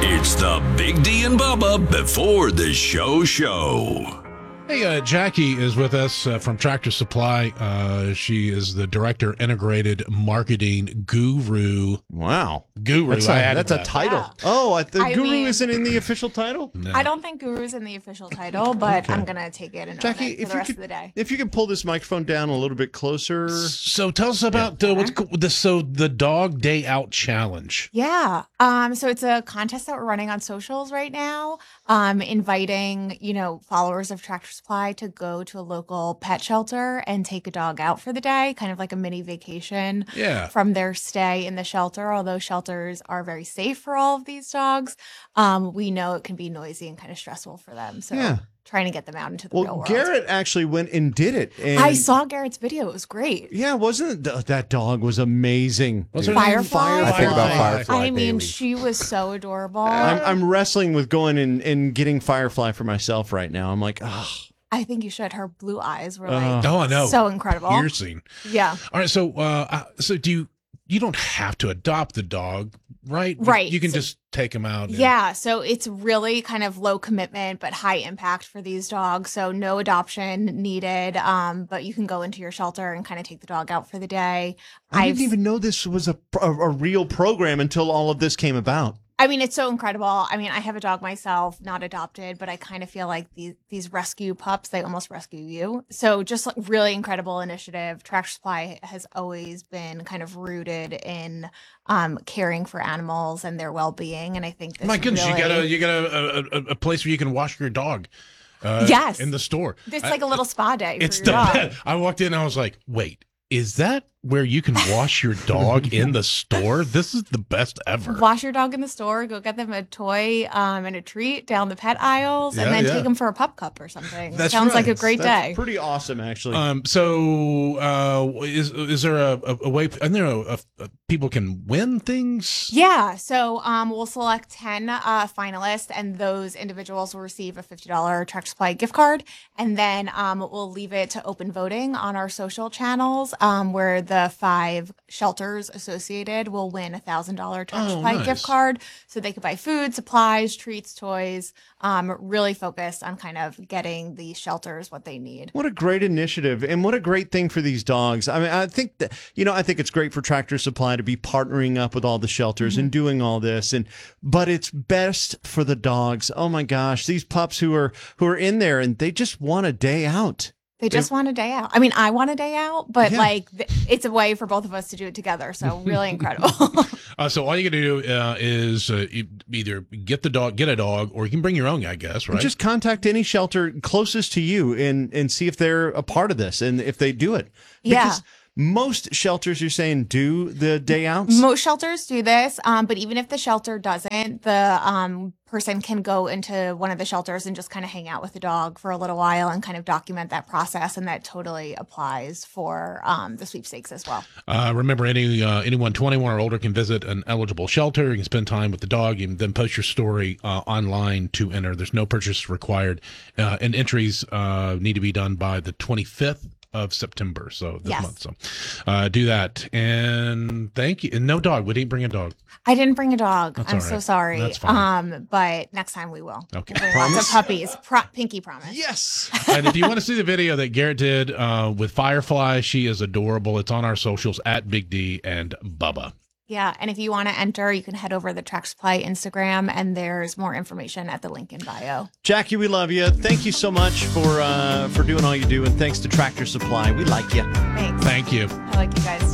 It's the Big D and Bubba before the show. Hey, Jackie is with us from Tractor Supply. She is the Director Integrated Marketing Guru. Wow. Guru. That's a title. Yeah. Oh, the I Guru mean- isn't in the official title? No. I don't think Guru's in the official title, but Okay. I'm going to take it and own Jackie, it for the rest of the day. if you could pull this microphone down a little bit closer. So tell us about the Dog Day Out Challenge. Yeah. So it's a contest that we're running on socials right now, inviting, followers of Tractor Supply to go to a local pet shelter and take a dog out for the day, kind of like a mini vacation Yeah. from their stay in the shelter. Although shelters are very safe for all of these dogs, we know it can be noisy and kind of stressful for them. So Yeah. trying to get them out into the real Well, world. Garrett actually went and did it. And I saw Garrett's video. It was great. Yeah, wasn't it? That dog was amazing. What's dude. her name? Firefly? I think about Firefly. I mean, Bailey. she was so adorable. I'm wrestling with going and getting Firefly for myself right now. I'm like, oh, I think you should. Her blue eyes were like Oh, I know. so incredible. Piercing. Yeah. All right. So do you don't have to adopt the dog, right? Right. You can just take him out. Yeah. So it's really kind of low commitment, but high impact for these dogs. So no adoption needed. But you can go into your shelter and kind of take the dog out for the day. I didn't even know this was a real program until all of this came about. I mean, it's so incredible. I mean, I have a dog myself, not adopted, but I kind of feel like these rescue pups, they almost rescue you. So just like really incredible initiative. Tractor Supply has always been kind of rooted in caring for animals and their well-being. And I think this My goodness, really, you got a place where you can wash your dog. Yes. In the store. It's like a little spa day for It's your the dog. best. I walked in and I was like, wait, is that where you can wash your dog in the store? This is the best ever. Wash your dog in the store, go get them a toy and a treat down the pet aisles, Yeah, and then yeah. take them for a pup cup or something. That's Sounds like a right. great That's day. pretty awesome, actually. Is there a way? And there people can win things. Yeah, so we'll select 10 finalists, and those individuals will receive a $50 Tractor Supply gift card. And then we'll leave it to open voting on our social channels, where the 5 shelters associated will win a $1,000 Tractor Supply nice. gift card. So they could buy food, supplies, treats, toys, really focused on kind of getting the shelters what they need. What a great initiative, and what a great thing for these dogs. I mean, I think that, I think it's great for Tractor Supply to be partnering up with all the shelters and doing all this, but it's best for the dogs. Oh my gosh, these pups who are in there and they just want a day out. They just want a day out. I mean, I want a day out, but Yeah. it's a way for both of us to do it together. So really incredible. So all you got to do is either get a dog, or you can bring your own, I guess, right? Just contact any shelter closest to you and see if they're a part of this and if they do it. Yeah. Because most shelters, you're saying, do the day outs? Most shelters do this, but even if the shelter doesn't, the person can go into one of the shelters and just kind of hang out with the dog for a little while and kind of document that process, and that totally applies for the sweepstakes as well. Remember, anyone 21 or older can visit an eligible shelter. You can spend time with the dog and then post your story online to enter. There's no purchase required, and entries need to be done by the 25th of September, so this Yes. month. So do that, and thank you. And no dog. We didn't bring a dog. I didn't bring a dog. That's I'm all so right. sorry. That's fine. But next time we will. Okay. We'll bring lots of puppies. Pinky promise. Yes. And if you want to see the video that Garrett did with Firefly, she is adorable. It's on our socials at Big D and Bubba. Yeah, and if you want to enter, you can head over to the Tractor Supply Instagram, and there's more information at the link in bio. Jackie, we love you. Thank you so much for doing all you do, and thanks to Tractor Supply. We like you. Thanks. Thank you. I like you guys.